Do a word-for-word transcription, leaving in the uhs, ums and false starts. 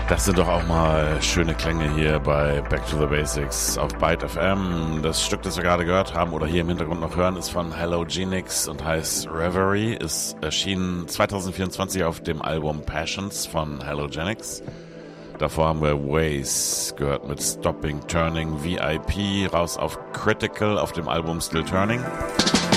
Das sind doch auch mal schöne Klänge hier bei Back to the Basics auf Byte F M. Das Stück, das wir gerade gehört haben oder hier im Hintergrund noch hören, ist von Halogenix und heißt Reverie. Ist erschienen zwanzig vierundzwanzig auf dem Album Passions von Halogenix. Davor haben wir Ways gehört mit Stopping Turning V I P, raus auf Critical auf dem Album Still Turning.